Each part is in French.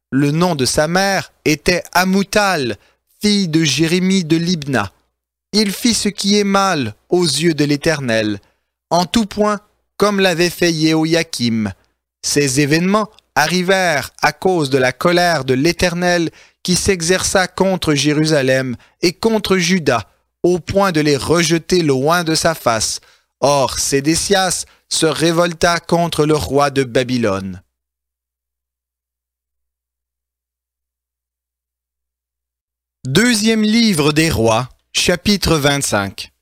Le nom de sa mère était Amoutal, fille de Jérémie de Libna. Il fit ce qui est mal aux yeux de l'Éternel, en tout point comme l'avait fait Jéhoïakim. Ces événements arrivèrent à cause de la colère de l'Éternel qui s'exerça contre Jérusalem et contre Juda, au point de les rejeter loin de sa face. Or, Sédécias se révolta contre le roi de Babylone. Deuxième livre des rois, chapitre 25.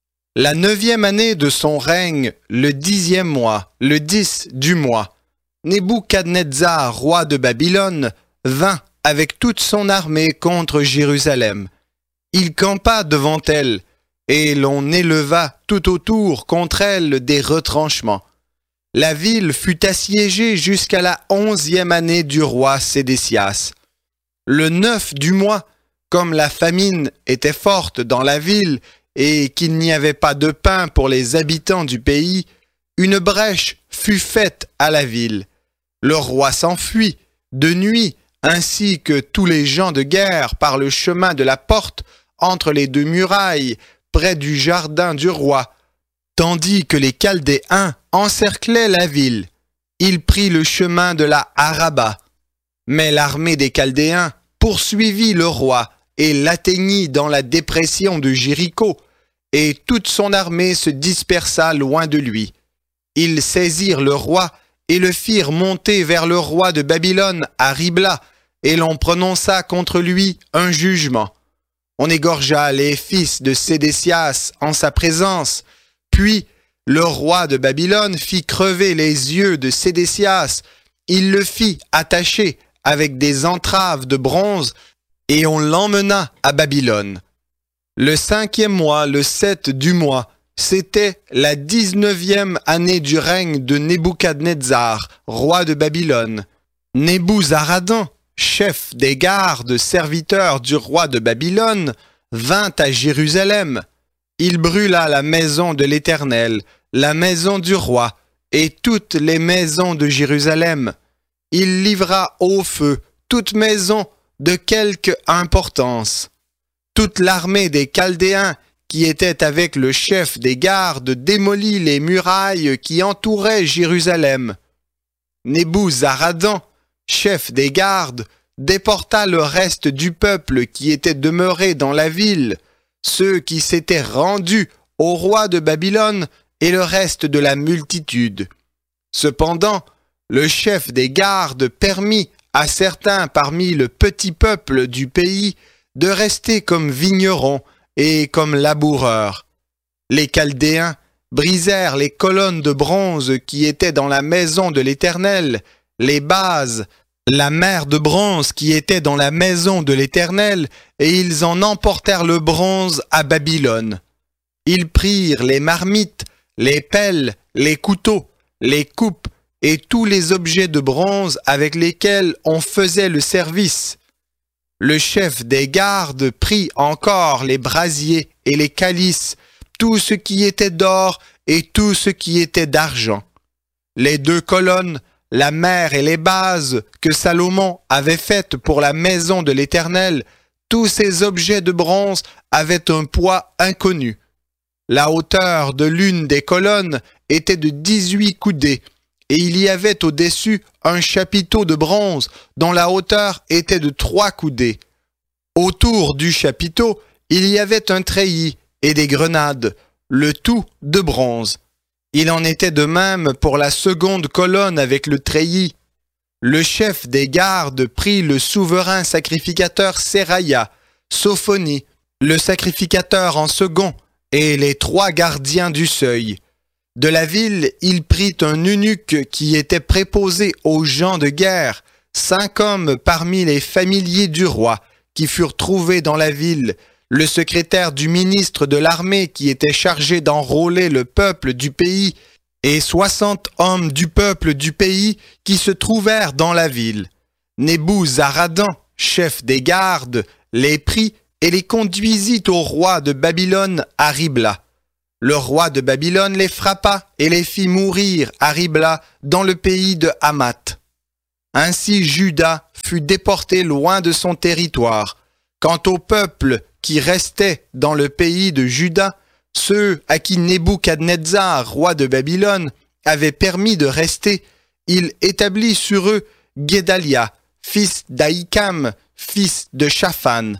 La 9e année de son règne, le 10e mois, le 10 du mois, Nebuchadnezzar, roi de Babylone, vint avec toute son armée contre Jérusalem. Il campa devant elle, et l'on éleva tout autour contre elle des retranchements. La ville fut assiégée jusqu'à la 11e année du roi Sédécias. Le 9 du mois, comme la famine était forte dans la ville et qu'il n'y avait pas de pain pour les habitants du pays, une brèche fut faite à la ville. Le roi s'enfuit de nuit, ainsi que tous les gens de guerre par le chemin de la porte entre les deux murailles, près du jardin du roi, tandis que les Chaldéens encerclaient la ville. Il prit le chemin de la Araba. Mais l'armée des Chaldéens poursuivit le roi et l'atteignit dans la dépression de Jéricho, et toute son armée se dispersa loin de lui. Ils saisirent le roi et le firent monter vers le roi de Babylone à Ribla, et l'on prononça contre lui un jugement. On égorgea les fils de Sédécias en sa présence, puis le roi de Babylone fit crever les yeux de Sédécias, il le fit attacher avec des entraves de bronze, et on l'emmena à Babylone. Le 5e mois, le 7 du mois, c'était la 19e année du règne de Nebuchadnezzar, roi de Babylone. Nebuzaradan, chef des gardes, serviteur du roi de Babylone, vint à Jérusalem. Il brûla la maison de l'Éternel, la maison du roi, et toutes les maisons de Jérusalem. Il livra au feu toute maison de quelque importance. Toute l'armée des Chaldéens qui était avec le chef des gardes démolit les murailles qui entouraient Jérusalem. Nebuzaradan, chef des gardes, déporta le reste du peuple qui était demeuré dans la ville, ceux qui s'étaient rendus au roi de Babylone et le reste de la multitude. Cependant, le chef des gardes permit à certains parmi le petit peuple du pays de rester comme vignerons et comme laboureurs. Les Chaldéens brisèrent les colonnes de bronze qui étaient dans la maison de l'Éternel, les bases, la mer de bronze qui était dans la maison de l'Éternel, et ils en emportèrent le bronze à Babylone. Ils prirent les marmites, les pelles, les couteaux, les coupes et tous les objets de bronze avec lesquels on faisait le service. Le chef des gardes prit encore les brasiers et les calices, tout ce qui était d'or et tout ce qui était d'argent. Les 2 colonnes, la mer et les bases que Salomon avait faites pour la maison de l'Éternel, tous ces objets de bronze avaient un poids inconnu. La hauteur de l'une des colonnes était de 18 coudées, et il y avait au-dessus un chapiteau de bronze dont la hauteur était de 3 coudées. Autour du chapiteau, il y avait un treillis et des grenades, le tout de bronze. Il en était de même pour la seconde colonne avec le treillis. Le chef des gardes prit le souverain sacrificateur Séraya, Sophonie, le sacrificateur en second, et les 3 gardiens du seuil. De la ville, il prit un eunuque qui était préposé aux gens de guerre, 5 hommes parmi les familiers du roi, qui furent trouvés dans la ville, le secrétaire du ministre de l'armée qui était chargé d'enrôler le peuple du pays, et 60 hommes du peuple du pays qui se trouvèrent dans la ville. Nebuzaradan, chef des gardes, les prit et les conduisit au roi de Babylone à Ribla. Le roi de Babylone les frappa et les fit mourir à Ribla dans le pays de Hamath. Ainsi Juda fut déporté loin de son territoire. Quant au peuple qui restait dans le pays de Juda, ceux à qui Nebuchadnezzar, roi de Babylone, avait permis de rester, il établit sur eux Guédalia, fils d'Aïkam, fils de Shaphan.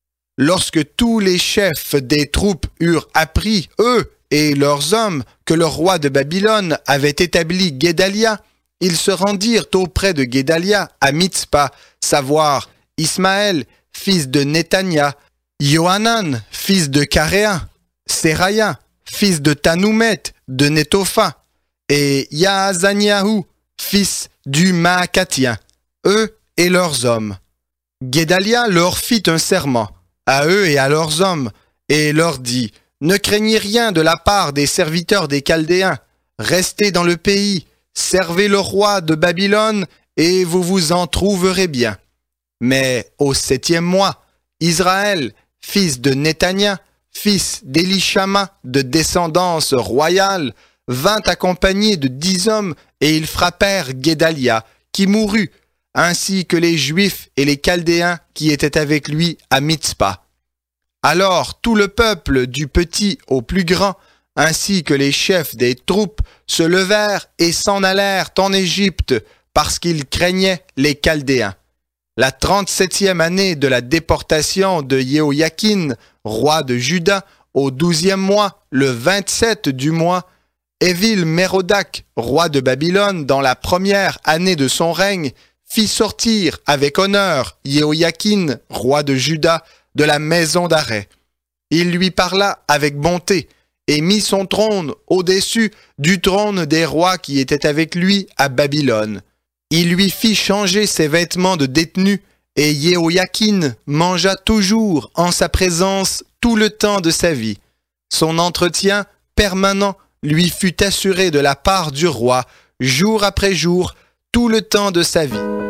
Lorsque tous les chefs des troupes eurent appris, eux et leurs hommes, que le roi de Babylone avait établi Guédalia, ils se rendirent auprès de Guédalia à Mitzpa, savoir Ismaël, fils de Netania, Yohanan, fils de Caréa, Séraya, fils de Tanoumet, de Netopha, et Yaazaniahu, fils du Maacatien, eux et leurs hommes. Guédalia leur fit un serment, à eux et à leurs hommes, et leur dit, « Ne craignez rien de la part des serviteurs des Chaldéens, restez dans le pays, servez le roi de Babylone, et vous vous en trouverez bien. » Mais au 7e mois, Israël, fils de Netania, fils d'Élishama, de descendance royale, vint accompagné de 10 hommes, et ils frappèrent Guédalia, qui mourut, ainsi que les Juifs et les Chaldéens qui étaient avec lui à Mitzpa. Alors tout le peuple, du petit au plus grand, ainsi que les chefs des troupes, se levèrent et s'en allèrent en Égypte, parce qu'ils craignaient les Chaldéens. La 37e année de la déportation de Jéhoïakin, roi de Juda, au 12e mois, le 27 du mois, Évil-Mérodach, roi de Babylone, dans la première année de son règne, fit sortir avec honneur Jéhoïakin, roi de Juda, de la maison d'arrêt. Il lui parla avec bonté et mit son trône au-dessus du trône des rois qui étaient avec lui à Babylone. Il lui fit changer ses vêtements de détenu et Jéhoïakin mangea toujours en sa présence tout le temps de sa vie. Son entretien permanent lui fut assuré de la part du roi, jour après jour, tout le temps de sa vie.